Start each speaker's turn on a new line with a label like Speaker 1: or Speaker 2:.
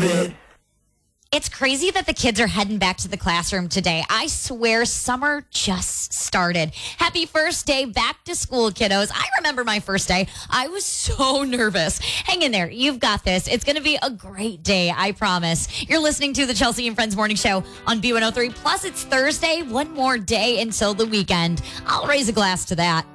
Speaker 1: it.
Speaker 2: It's crazy that the kids are heading back to the classroom today. I swear summer just started. Happy first day back to school, kiddos. I remember my first day. I was so nervous. Hang in there. You've got this. It's going to be a great day, I promise. You're listening to the Chelsea and Friends Morning Show on B103. Plus, it's Thursday. One more day until the weekend. I'll raise a glass to that.